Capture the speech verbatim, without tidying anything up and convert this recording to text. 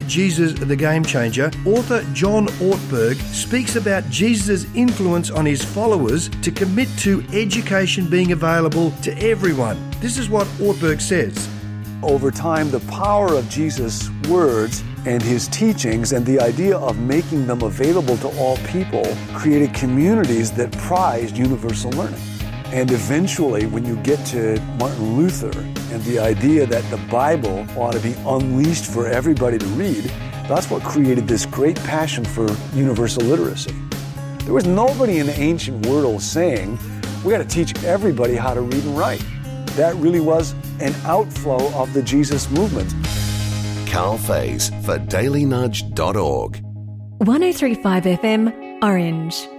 Jesus the Game Changer, author John Ortberg speaks about Jesus' influence on his followers to commit to education being available to everyone. This is what Ortberg says. Over time, the power of Jesus' words and his teachings and the idea of making them available to all people created communities that prized universal learning. And eventually, when you get to Martin Luther and the idea that the Bible ought to be unleashed for everybody to read, that's what created this great passion for universal literacy. There was nobody in the ancient world saying, we got to teach everybody how to read and write. That really was an outflow of the Jesus movement. Carl Faze for daily nudge dot org. one oh three point five F M, Orange.